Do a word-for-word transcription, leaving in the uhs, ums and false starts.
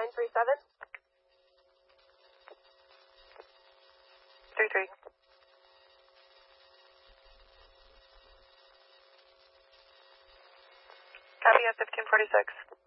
nine three seven. three three. Copy at fifteen forty-six.